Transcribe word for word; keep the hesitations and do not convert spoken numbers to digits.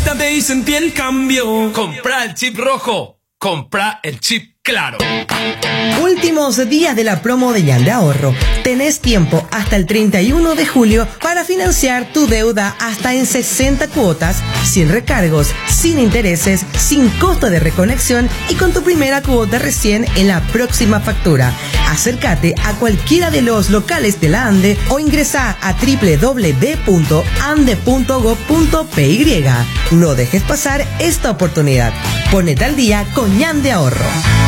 conéctate y sentí el cambio. Compra el chip rojo. Compra el chip claro. Últimos días de la promo de Ñan de Ahorro. Tenés tiempo hasta el treinta y uno de julio para financiar tu deuda hasta en sesenta cuotas, sin recargos, sin intereses, sin costo de reconexión y con tu primera cuota recién en la próxima factura. Acércate a cualquiera de los locales de la ANDE o ingresa a doble u doble u doble u punto ande punto gob punto pe ye. No dejes pasar esta oportunidad. Ponete al día con Ñan de Ahorro.